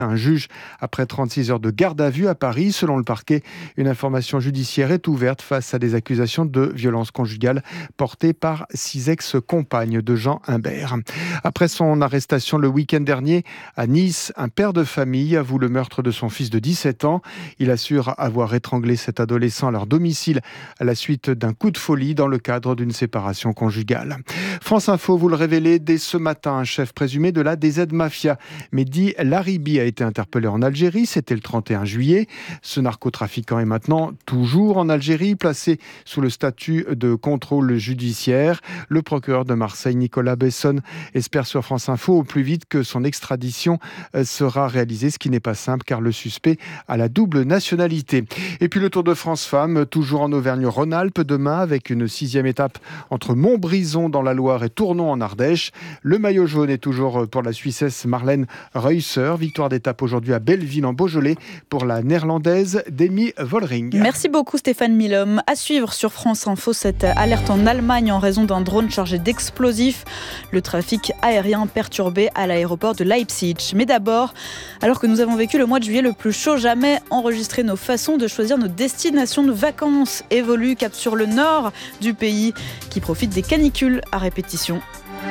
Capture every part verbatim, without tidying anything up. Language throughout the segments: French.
Un juge après trente-six heures de garde à vue à Paris. Selon le parquet, une information judiciaire est ouverte face à des accusations de violence conjugale portées par six ex-compagnes de Jean Imbert. Après son arrestation le week-end dernier à Nice, un père de famille avoue le meurtre de son fils de dix-sept ans. Il assure avoir étranglé cet adolescent à leur domicile à la suite d'un coup de folie dans le cadre d'une séparation conjugale. France Info vous le révélait dès ce matin, un chef présumé de la D Z Mafia, Mehdi Laribi, a été interpellé en Algérie. C'était le trente et un juillet. Ce narcotrafiquant est maintenant toujours en Algérie, placé sous le statut de contrôle judiciaire. Le procureur de Marseille, Nicolas Besson, espère sur France Info au plus vite que son extradition sera réalisée, ce qui n'est pas simple car le suspect a la double nationalité. Et puis le Tour de France Femmes, toujours en Auvergne-Rhône-Alpes, demain avec une sixième étape entre Montbrison dans la Loire et Tournon en Ardèche. Le maillot jaune est toujours pour la Suissesse Marlène Reusser. Victoire d'étape aujourd'hui à Belleville en Beaujolais pour la néerlandaise Demi Vollering. Merci beaucoup Stéphane Milhomme. À suivre sur France Info cette alerte en Allemagne en raison d'un drone chargé d'explosifs. Le trafic aérien perturbé à l'aéroport de Leipzig. Mais d'abord, alors que nous avons vécu le mois de juillet le plus chaud jamais, enregistrer nos façons de choisir nos destinations de vacances évolue, cap sur le nord du pays qui profite des canicules à répétition.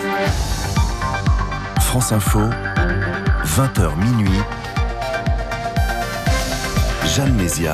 France Info, vingt heures minuit. Jeanne Mézia.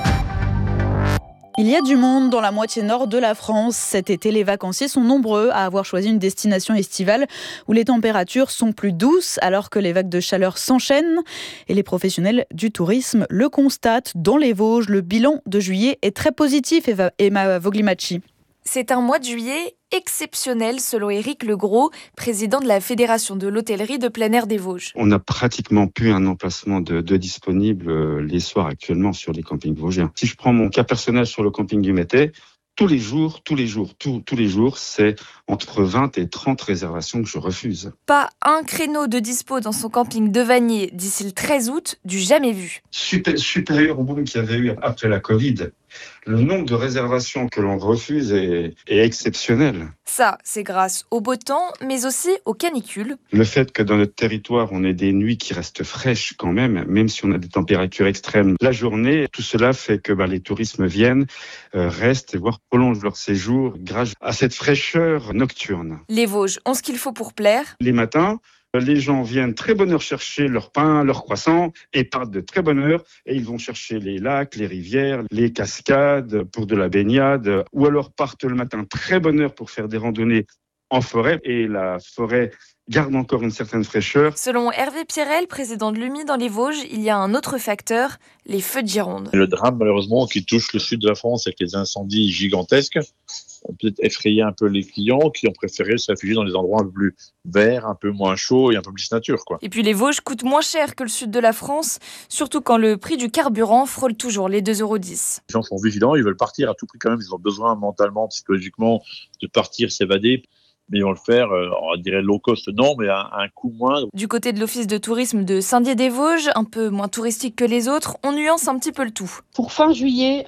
Il y a du monde dans la moitié nord de la France. Cet été, les vacanciers sont nombreux à avoir choisi une destination estivale où les températures sont plus douces alors que les vagues de chaleur s'enchaînent. Et les professionnels du tourisme le constatent. Dans les Vosges, le bilan de juillet est très positif, Emma Voglimachi. C'est un mois de juillet exceptionnel selon Éric Legros, président de la Fédération de l'hôtellerie de plein air des Vosges. On n'a pratiquement plus un emplacement de, de disponible euh, les soirs actuellement sur les campings vosgiens. Si je prends mon cas personnel sur le camping du Métais, tous les jours, tous les jours, tous, tous les jours, c'est entre vingt et trente réservations que je refuse. Pas un créneau de dispo dans son camping de Vanier d'ici le treize août, du jamais vu. Super, supérieur au boom qu'il y avait eu après la Covid. Le nombre de réservations que l'on refuse est, est exceptionnel. Ça, c'est grâce au beau temps, mais aussi aux canicules. Le fait que dans notre territoire, on ait des nuits qui restent fraîches quand même, même si on a des températures extrêmes la journée, tout cela fait que bah, les touristes viennent, euh, restent, voire prolongent leur séjour grâce à cette fraîcheur nocturne. Les Vosges ont ce qu'il faut pour plaire. Les matins, les gens viennent très bonne heure chercher leur pain, leur croissant et partent de très bonne heure et ils vont chercher les lacs, les rivières, les cascades pour de la baignade ou alors partent le matin très bonne heure pour faire des randonnées en forêt et la forêt garde encore une certaine fraîcheur. Selon Hervé Pierrel, président de l'U M I dans les Vosges, il y a un autre facteur, les feux de Gironde. Le drame malheureusement qui touche le sud de la France avec les incendies gigantesques ont peut-être effrayé un peu les clients qui ont préféré se réfugier dans des endroits un peu plus verts, un peu moins chauds et un peu plus nature, quoi. Et puis les Vosges coûtent moins cher que le sud de la France, surtout quand le prix du carburant frôle toujours les deux euros dix. Les gens sont vigilants, ils veulent partir à tout prix quand même, ils ont besoin mentalement, psychologiquement de partir, s'évader. Mais ils vont le faire, euh, on dirait low cost, non, mais à, à un coût moindre. Du côté de l'office de tourisme de Saint-Dié-des-Vosges, un peu moins touristique que les autres, on nuance un petit peu le tout. Pour fin juillet,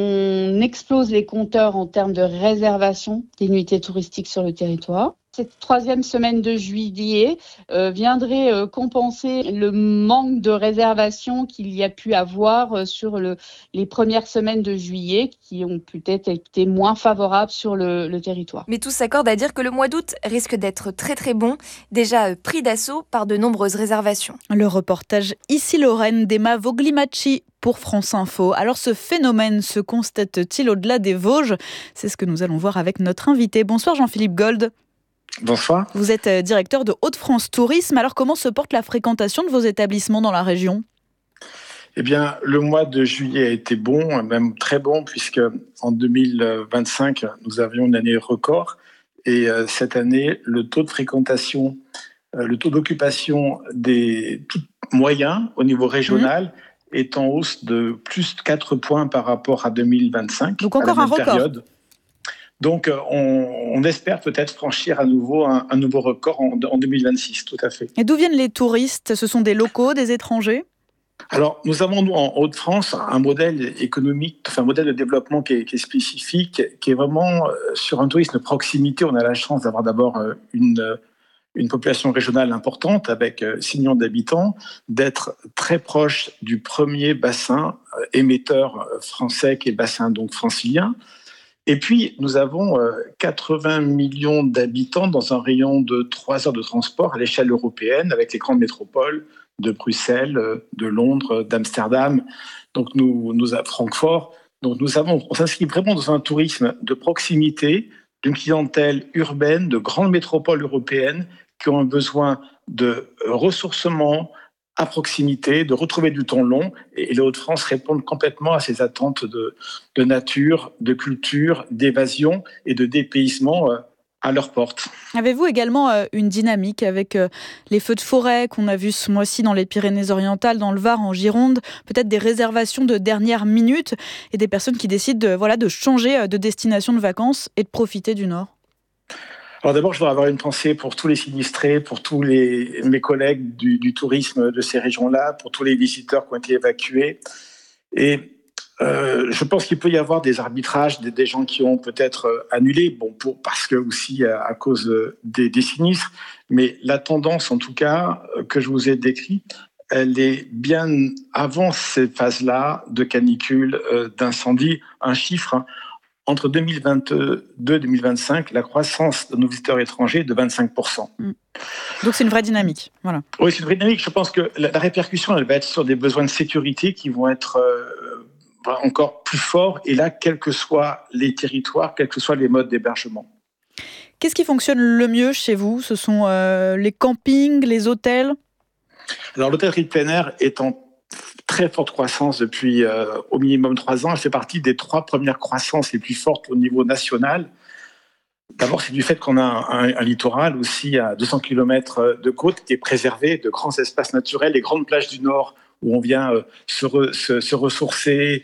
on explose les compteurs en termes de réservation des nuitées touristiques sur le territoire. Cette troisième semaine de juillet euh, viendrait euh, compenser le manque de réservations qu'il y a pu avoir euh, sur le, les premières semaines de juillet qui ont peut-être été moins favorables sur le, le territoire. Mais tous s'accordent à dire que le mois d'août risque d'être très très bon, déjà euh, pris d'assaut par de nombreuses réservations. Le reportage Ici Lorraine d'Emma Voglimachi pour France Info. Alors ce phénomène se constate-t-il au-delà des Vosges ? C'est ce que nous allons voir avec notre invité. Bonsoir Jean-Philippe Gold. Bonsoir. Vous êtes directeur de Hauts-de-France Tourisme. Alors comment se porte la fréquentation de vos établissements dans la région ? Eh bien, le mois de juillet a été bon, même très bon, puisque en deux mille vingt-cinq, nous avions une année record. Et euh, cette année, le taux de fréquentation, euh, le taux d'occupation des tout moyens au niveau régional mmh. est en hausse de plus de quatre points par rapport à deux mille vingt-cinq. Donc encore un record. Période. Donc, on, on espère peut-être franchir à nouveau un, un nouveau record en, en deux mille vingt-six, tout à fait. Et d'où viennent les touristes ? Ce sont des locaux, des étrangers ? Alors, nous avons, nous, en Hauts-de-France, un modèle économique, enfin, un modèle de développement qui est, qui est spécifique, qui est vraiment euh, sur un tourisme de proximité. On a la chance d'avoir d'abord euh, une, une population régionale importante avec six millions d'habitants, d'être très proche du premier bassin émetteur français qui est le bassin donc francilien. Et puis, nous avons quatre-vingts millions d'habitants dans un rayon de trois heures de transport à l'échelle européenne avec les grandes métropoles de Bruxelles, de Londres, d'Amsterdam, donc nous, nous à Francfort. Donc nous avons, on s'inscrit vraiment dans un tourisme de proximité, d'une clientèle urbaine, de grandes métropoles européennes qui ont un besoin de ressourcement à proximité, de retrouver du temps long. Et les Hauts-de-France répondent complètement à ces attentes de, de nature, de culture, d'évasion et de dépaysement à leur porte. Avez-vous également une dynamique avec les feux de forêt qu'on a vus ce mois-ci dans les Pyrénées-Orientales, dans le Var, en Gironde, peut-être des réservations de dernière minute et des personnes qui décident de, voilà, de changer de destination de vacances et de profiter du Nord? Alors d'abord, je voudrais avoir une pensée pour tous les sinistrés, pour tous les, mes collègues du, du tourisme de ces régions-là, pour tous les visiteurs qui ont été évacués. Et euh, je pense qu'il peut y avoir des arbitrages, des, des gens qui ont peut-être annulé, bon, pour, parce que aussi à, à cause des, des sinistres. Mais la tendance, en tout cas, que je vous ai décrite, elle est bien avant ces phases-là de canicule, euh, d'incendie. Un chiffre, hein, entre deux mille vingt-deux et deux mille vingt-cinq, la croissance de nos visiteurs étrangers est de vingt-cinq pour cent. Mmh. Donc c'est une vraie dynamique. Voilà. Oui, c'est une vraie dynamique. Je pense que la, la répercussion, elle va être sur des besoins de sécurité qui vont être euh, encore plus forts, et là, quels que soient les territoires, quels que soient les modes d'hébergement. Qu'est-ce qui fonctionne le mieux chez vous? Ce sont euh, les campings, les hôtels? Alors l'hôtellerie de plein air est en très forte croissance depuis euh, au minimum trois ans. Elle fait partie des trois premières croissances les plus fortes au niveau national. D'abord, c'est du fait qu'on a un, un, un littoral aussi à deux cents kilomètres de côte qui est préservé, de grands espaces naturels, les grandes plages du Nord où on vient euh, se, re, se, se ressourcer,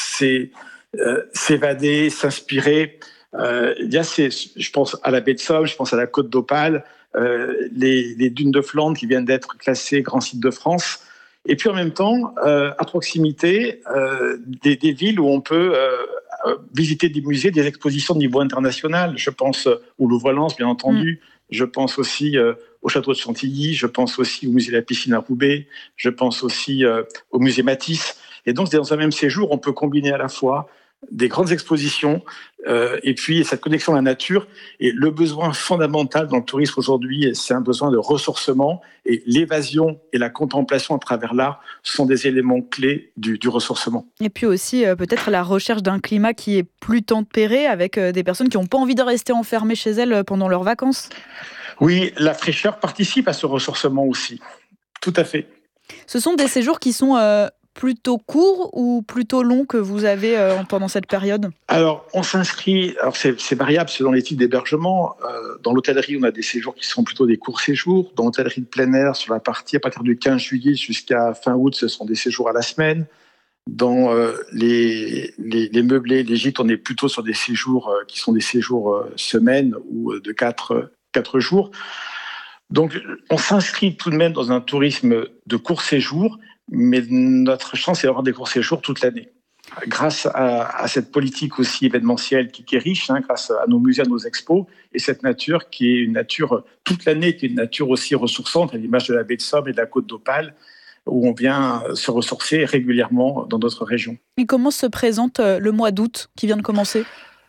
euh, s'évader, s'inspirer. Euh, il y a ces, je pense à la baie de Somme, je pense à la côte d'Opale, euh, les, les dunes de Flandre qui viennent d'être classées grand site de France. Et puis en même temps, euh, à proximité, euh, des, des villes où on peut euh, visiter des musées, des expositions de niveau international. Je pense au Louvre-Lens, bien entendu. Mmh. Je pense aussi euh, au château de Chantilly. Je pense aussi au musée de la piscine à Roubaix. Je pense aussi euh, au musée Matisse. Et donc, dans un même séjour, on peut combiner à la fois des grandes expositions euh, et puis cette connexion à la nature. Et le besoin fondamental dans le tourisme aujourd'hui, c'est un besoin de ressourcement, et l'évasion et la contemplation à travers l'art sont des éléments clés du, du ressourcement. Et puis aussi euh, peut-être la recherche d'un climat qui est plus tempéré, avec euh, des personnes qui n'ont pas envie de rester enfermées chez elles pendant leurs vacances. Oui, la fraîcheur participe à ce ressourcement aussi, tout à fait. Ce sont des séjours qui sont euh, plutôt courts ou plutôt longs que vous avez euh, pendant cette période? Alors, on s'inscrit, alors c'est, c'est variable selon les types d'hébergement. Euh, dans l'hôtellerie, on a des séjours qui sont plutôt des courts séjours. Dans l'hôtellerie de plein air, sur la partie à partir du quinze juillet jusqu'à fin août, ce sont des séjours à la semaine. Dans euh, les, les, les meublés, les gîtes, on est plutôt sur des séjours euh, qui sont des séjours euh, semaines ou euh, de quatre, quatre jours. Donc, on s'inscrit tout de même dans un tourisme de court séjour, mais notre chance, c'est d'avoir des courts séjours toute l'année. Grâce à, à cette politique aussi événementielle qui, qui est riche, hein, grâce à nos musées, à nos expos, et cette nature qui est une nature toute l'année, qui est une nature aussi ressourçante, à l'image de la baie de Somme et de la côte d'Opale, où on vient se ressourcer régulièrement dans notre région. Et comment se présente le mois d'août qui vient de commencer ?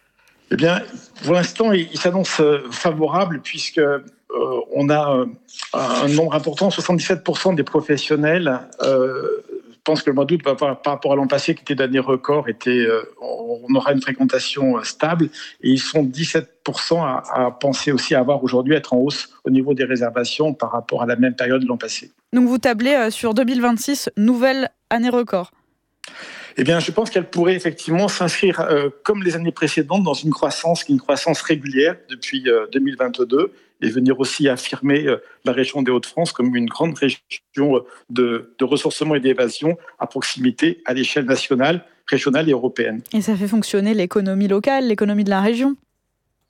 Eh bien, pour l'instant, il, il s'annonce favorable, puisque Euh, on a euh, un nombre important, soixante-dix-sept pour cent des professionnels euh, pensent que le mois d'août, va, par rapport à l'an passé, qui était d'année record, était, euh, on aura une fréquentation stable. Et ils sont dix-sept pour cent à, à penser aussi avoir aujourd'hui être en hausse au niveau des réservations par rapport à la même période de l'an passé. Donc vous tablez sur deux mille vingt-six, nouvelle année record? Eh bien, je pense qu'elle pourrait effectivement s'inscrire, euh, comme les années précédentes, dans une croissance, qui est une croissance régulière depuis euh, deux mille vingt-deux, et venir aussi affirmer euh, la région des Hauts-de-France comme une grande région de, de ressourcement et d'évasion à proximité, à l'échelle nationale, régionale et européenne. Et ça fait fonctionner l'économie locale, l'économie de la région?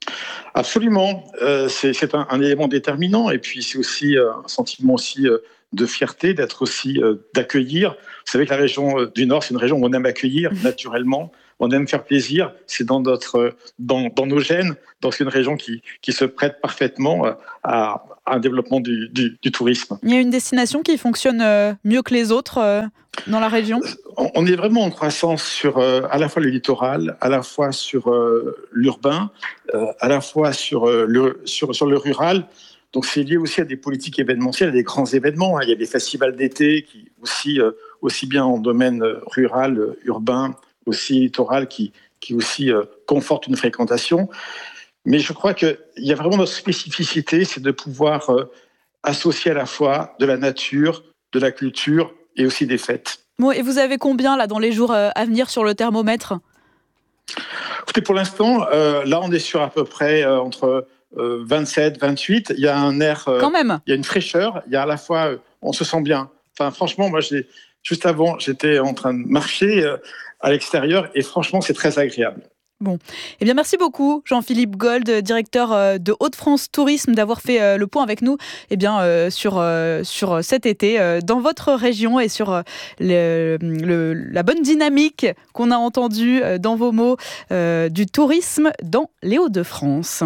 Absolument, euh, c'est, c'est un, un élément déterminant, et puis c'est aussi euh, un sentiment aussi euh, de fierté, d'être aussi, euh, d'accueillir. Vous savez que la région du Nord, c'est une région où on aime accueillir naturellement, on aime faire plaisir, c'est dans, notre, dans, dans nos gènes, donc c'est une région qui, qui se prête parfaitement à, à un développement du, du, du tourisme. Il y a une destination qui fonctionne mieux que les autres euh, dans la région ? On est vraiment en croissance sur euh, à la fois le littoral, à la fois sur euh, l'urbain, euh, à la fois sur, euh, le, sur, sur le rural. Donc c'est lié aussi à des politiques événementielles, à des grands événements. Hein. Il y a des festivals d'été qui aussi, euh, aussi bien en domaine rural, urbain, aussi littoral, qui, qui aussi euh, confortent une fréquentation. Mais je crois qu'il y a vraiment notre spécificité, c'est de pouvoir euh, associer à la fois de la nature, de la culture et aussi des fêtes. Bon, et vous avez combien là dans les jours euh, à venir sur le thermomètre ? Écoutez, pour l'instant, euh, là on est sur à peu près euh, entre euh, vingt-sept, vingt-huit. Il y a un air, euh, quand même. Il y a une fraîcheur. Il y a à la fois, euh, on se sent bien. Enfin, franchement, moi, j'ai, juste avant, j'étais en train de marcher euh, à l'extérieur et franchement, c'est très agréable. Bon, eh bien merci beaucoup Jean-Philippe Gold, directeur de Hauts-de-France Tourisme, d'avoir fait le point avec nous eh bien, euh, sur, euh, sur cet été euh, dans votre région et sur euh, le, le, la bonne dynamique qu'on a entendue euh, dans vos mots euh, du tourisme dans les Hauts-de-France.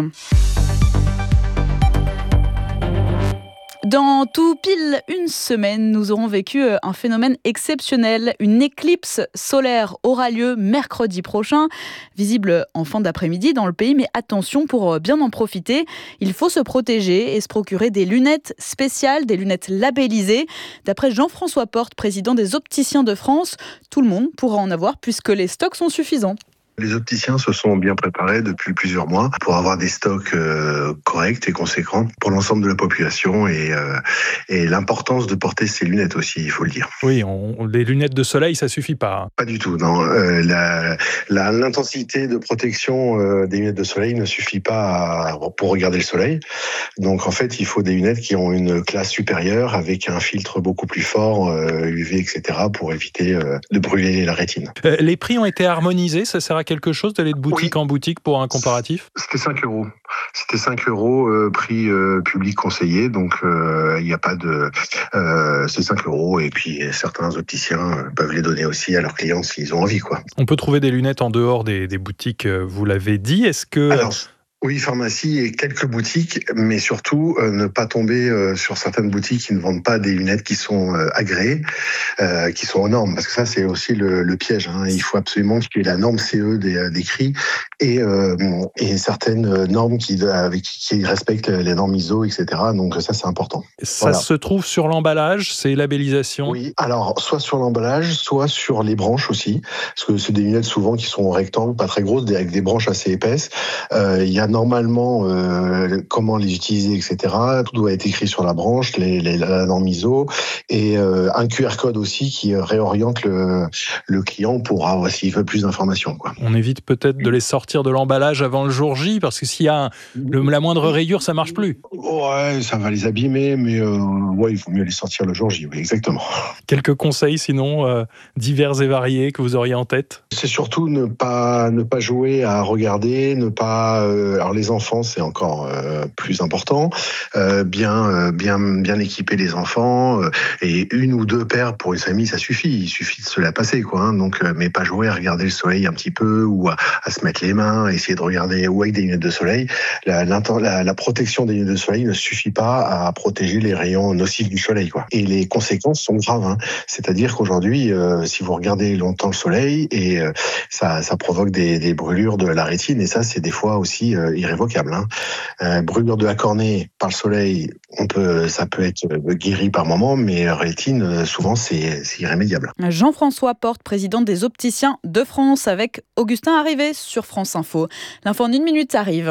Dans tout pile une semaine, nous aurons vécu un phénomène exceptionnel. Une éclipse solaire aura lieu mercredi prochain, visible en fin d'après-midi dans le pays. Mais attention, pour bien en profiter, il faut se protéger et se procurer des lunettes spéciales, des lunettes labellisées. D'après Jean-François Porte, président des Opticiens de France, tout le monde pourra en avoir puisque les stocks sont suffisants. Les opticiens se sont bien préparés depuis plusieurs mois pour avoir des stocks euh, corrects et conséquents pour l'ensemble de la population et, euh, et l'importance de porter ces lunettes aussi, il faut le dire. Oui, on, les lunettes de soleil, ça suffit pas. Pas du tout, non. Euh, la, la, l'intensité de protection euh, des lunettes de soleil ne suffit pas à, pour regarder le soleil. Donc en fait, il faut des lunettes qui ont une classe supérieure avec un filtre beaucoup plus fort, euh, U V, et cetera, pour éviter euh, de brûler la rétine. Euh, les prix ont été harmonisés, ça sert à quelque chose d'aller de boutique oui. en boutique pour un comparatif ? C'était cinq euros. C'était cinq euros euh, prix euh, public conseillé, donc il euh, n'y a pas de... Euh, c'est cinq euros et puis certains opticiens peuvent les donner aussi à leurs clients s'ils ont envie, quoi. On peut trouver des lunettes en dehors des, des boutiques, vous l'avez dit. Est-ce que... Alors, oui, pharmacie et quelques boutiques, mais surtout euh, ne pas tomber euh, sur certaines boutiques qui ne vendent pas des lunettes qui sont euh, agréées, euh, qui sont aux normes, parce que ça c'est aussi le, le piège. Hein. Il faut absolument qu'il y ait la norme C E des, des cris et, euh, et certaines normes qui, avec, qui respectent les normes I S O, et cetera. Donc ça c'est important. Ça voilà. se trouve sur l'emballage, c'est labellisation ? Oui, alors soit sur l'emballage, soit sur les branches aussi, parce que c'est des lunettes souvent qui sont rectangles, pas très grosses, avec des branches assez épaisses. Euh, il y a normalement euh, comment les utiliser, et cetera. Tout doit être écrit sur la branche, les, les, la norme I S O, et euh, un Q R code aussi qui réoriente le, le client pour avoir, s'il veut plus d'informations, quoi. On évite peut-être de les sortir de l'emballage avant le jour J, parce que s'il y a un, le, la moindre rayure, ça marche plus. Ouais, ça va les abîmer, mais euh, ouais, il faut mieux les sortir le jour J, oui, exactement. Quelques conseils sinon euh, divers et variés que vous auriez en tête ? C'est surtout ne pas ne pas jouer à regarder, ne pas euh, alors les enfants c'est encore euh, plus important, euh, bien euh, bien bien équiper les enfants euh, et une ou deux paires pour une famille ça suffit, il suffit de se la passer, quoi. Hein, donc euh, mais pas jouer à regarder le soleil un petit peu ou à, à se mettre les mains, essayer de regarder ou avec des lunettes de soleil. La, la, la protection des lunettes de soleil ne suffit pas à protéger les rayons nocifs du soleil, quoi. Et les conséquences sont graves. Hein. C'est-à-dire qu'aujourd'hui, euh, si vous regardez longtemps le soleil, et euh, ça, ça provoque des, des brûlures de la rétine, et ça, c'est des fois aussi euh, irrévocable. Hein. Euh, brûlure de la cornée par le soleil, on peut, ça peut être guéri par moment, mais rétine, souvent, c'est, c'est irrémédiable. Jean-François Porte, président des Opticiens de France, avec Augustin Arrivé sur France Info. L'info en une minute arrive.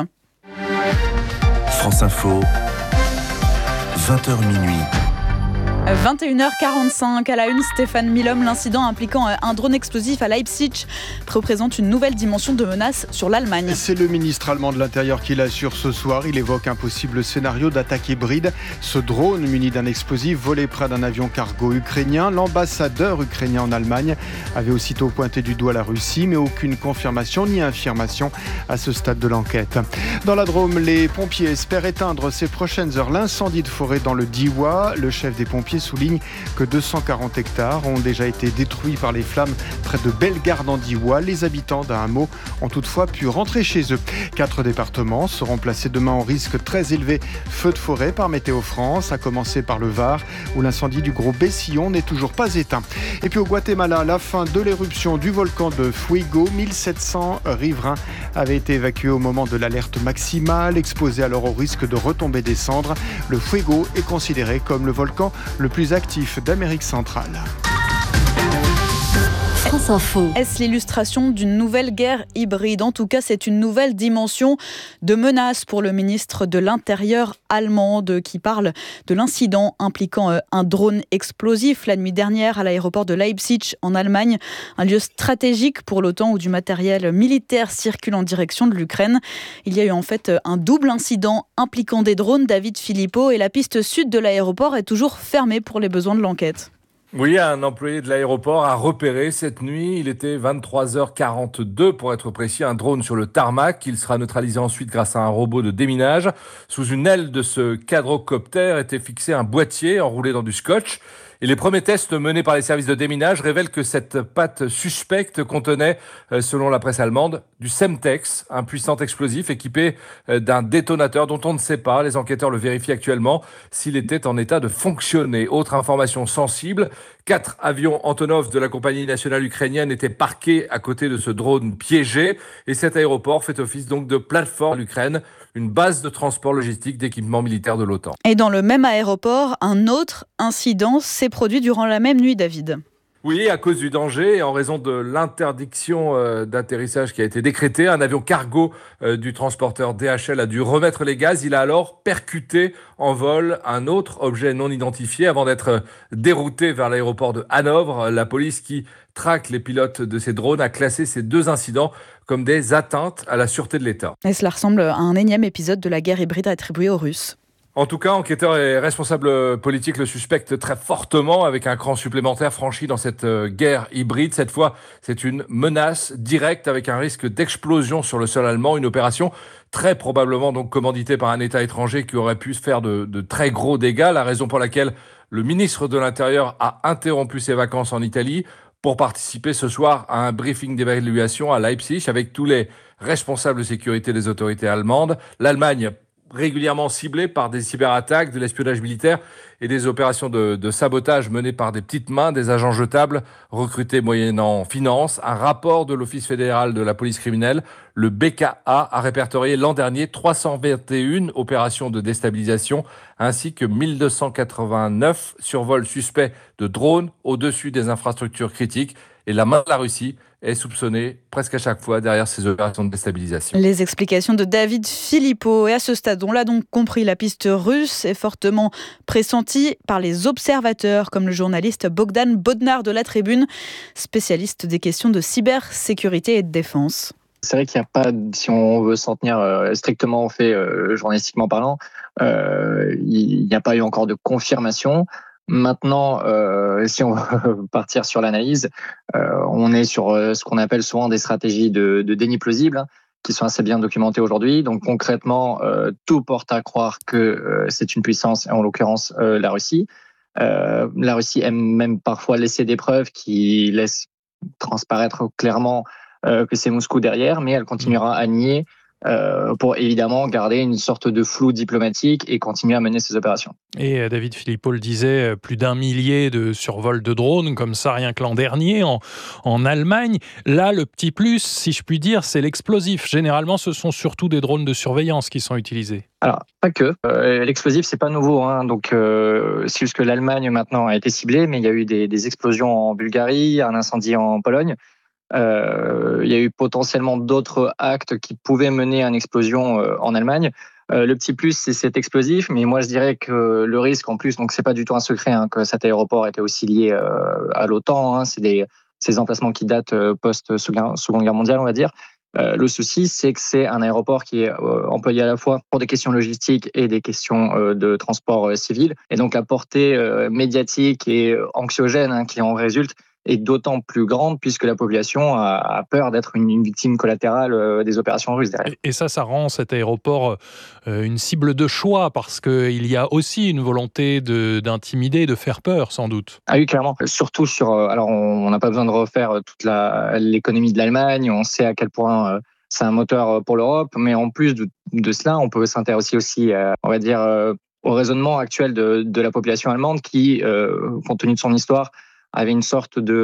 France Info, vingt heures minuit. vingt et une heures quarante-cinq à la une, Stéphane Milhomme, l'incident impliquant un drone explosif à Leipzig représente une nouvelle dimension de menace sur l'Allemagne. C'est le ministre allemand de l'Intérieur qui l'assure ce soir. Il évoque un possible scénario d'attaque hybride. Ce drone muni d'un explosif volé près d'un avion cargo ukrainien. L'ambassadeur ukrainien en Allemagne avait aussitôt pointé du doigt la Russie, mais aucune confirmation ni infirmation à ce stade de l'enquête. Dans la Drôme, les pompiers espèrent éteindre ces prochaines heures l'incendie de forêt dans le Diois. Le chef des pompiers policiers soulignent que deux cent quarante hectares ont déjà été détruits par les flammes près de Bellegarde en Diois. Les habitants d'un hameau ont toutefois pu rentrer chez eux. Quatre départements seront placés demain en risque très élevé feu de forêt par Météo France, à commencer par le Var, où l'incendie du Gros Bessillon n'est toujours pas éteint. Et puis au Guatemala, la fin de l'éruption du volcan de Fuego. mille sept cents riverains avaient été évacués au moment de l'alerte maximale, exposés alors au risque de retomber des cendres. Le Fuego est considéré comme le volcan le plus actif d'Amérique centrale. France Info. Est-ce l'illustration d'une nouvelle guerre hybride ? En tout cas, c'est une nouvelle dimension de menace pour le ministre de l'Intérieur allemand qui parle de l'incident impliquant un drone explosif la nuit dernière à l'aéroport de Leipzig en Allemagne, un lieu stratégique pour l'OTAN où du matériel militaire circule en direction de l'Ukraine. Il y a eu en fait un double incident impliquant des drones, David Philippot, et la piste sud de l'aéroport est toujours fermée pour les besoins de l'enquête. Oui, un employé de l'aéroport a repéré cette nuit, il était vingt-trois heures quarante-deux pour être précis, un drone sur le tarmac. Il sera neutralisé ensuite grâce à un robot de déminage. Sous une aile de ce quadrocoptère était fixé un boîtier enroulé dans du scotch. Et les premiers tests menés par les services de déminage révèlent que cette pâte suspecte contenait, selon la presse allemande, du Semtex, un puissant explosif équipé d'un détonateur dont on ne sait pas. Les enquêteurs le vérifient actuellement s'il était en état de fonctionner. Autre information sensible, quatre avions Antonov de la compagnie nationale ukrainienne étaient parqués à côté de ce drone piégé. Et cet aéroport fait office donc de plateforme l'Ukraine, une base de transport logistique d'équipements militaires de l'OTAN. Et dans le même aéroport, un autre incident s'est produit durant la même nuit, David. Oui, à cause du danger et en raison de l'interdiction euh, d'atterrissage qui a été décrétée, un avion cargo euh, du transporteur D H L a dû remettre les gaz. Il a alors percuté en vol un autre objet non identifié avant d'être dérouté vers l'aéroport de Hanovre. La police qui traque les pilotes de ces drones a classé ces deux incidents comme des atteintes à la sûreté de l'État. Et cela ressemble à un énième épisode de la guerre hybride attribuée aux Russes. En tout cas, enquêteurs et responsables politiques le suspectent très fortement, avec un cran supplémentaire franchi dans cette guerre hybride. Cette fois, c'est une menace directe avec un risque d'explosion sur le sol allemand. Une opération très probablement donc commanditée par un État étranger qui aurait pu faire de, de très gros dégâts. La raison pour laquelle le ministre de l'Intérieur a interrompu ses vacances en Italie pour participer ce soir à un briefing d'évaluation à Leipzig avec tous les responsables de sécurité des autorités allemandes. L'Allemagne régulièrement ciblés par des cyberattaques, de l'espionnage militaire et des opérations de, de sabotage menées par des petites mains, des agents jetables recrutés moyennant finance. Un rapport de l'Office fédéral de la police criminelle, le B K A, a répertorié l'an dernier trois cent vingt et une opérations de déstabilisation ainsi que mille deux cent quatre-vingt-neuf survols suspects de drones au-dessus des infrastructures critiques. Et la main de la Russie est soupçonnée presque à chaque fois derrière ces opérations de déstabilisation. Les explications de David Philippot. Et à ce stade, on l'a donc compris, la piste russe est fortement pressentie par les observateurs, comme le journaliste Bogdan Bodnar de La Tribune, spécialiste des questions de cybersécurité et de défense. C'est vrai qu'il n'y a pas, si on veut s'en tenir strictement aux faits euh, journalistiquement parlant, euh, il n'y a pas eu encore de confirmation. Maintenant, euh, si on veut partir sur l'analyse, euh, on est sur euh, ce qu'on appelle souvent des stratégies de, de déni plausible, hein, qui sont assez bien documentées aujourd'hui. Donc concrètement, euh, tout porte à croire que euh, c'est une puissance, et en l'occurrence euh, la Russie. Euh, la Russie aime même parfois laisser des preuves qui laissent transparaître clairement euh, que c'est Moscou derrière, mais elle continuera à nier Euh, pour évidemment garder une sorte de flou diplomatique et continuer à mener ces opérations. Et euh, David Philippot le disait, plus d'un millier de survols de drones, comme ça rien que l'an dernier en, en Allemagne. Là, le petit plus, si je puis dire, c'est l'explosif. Généralement, ce sont surtout des drones de surveillance qui sont utilisés. Alors, pas que. Euh, l'explosif, c'est pas nouveau. Hein. Donc, euh, c'est juste que l'Allemagne, maintenant, a été ciblée, mais il y a eu des, des explosions en Bulgarie, un incendie en Pologne. Euh, il y a eu potentiellement d'autres actes qui pouvaient mener à une explosion euh, en Allemagne. Euh, le petit plus, c'est cet explosif, mais moi je dirais que le risque en plus, donc c'est pas du tout un secret hein, que cet aéroport était aussi lié euh, à l'OTAN. Hein, c'est des ces emplacements qui datent euh, post-Seconde Guerre mondiale, on va dire. Euh, le souci, c'est que c'est un aéroport qui est euh, employé à la fois pour des questions logistiques et des questions euh, de transport euh, civil. Et donc la portée euh, médiatique et anxiogène hein, qui en résulte est d'autant plus grande puisque la population a peur d'être une victime collatérale des opérations russes derrière. Et ça, ça rend cet aéroport une cible de choix parce qu'il y a aussi une volonté de, d'intimider, de faire peur, sans doute. Ah oui, clairement. Surtout sur... Alors, on n'a pas besoin de refaire toute la, l'économie de l'Allemagne. On sait à quel point c'est un moteur pour l'Europe. Mais en plus de, de cela, on peut s'intéresser aussi, euh, on va dire, euh, au raisonnement actuel de, de la population allemande qui, euh, compte tenu de son histoire, avait une sorte de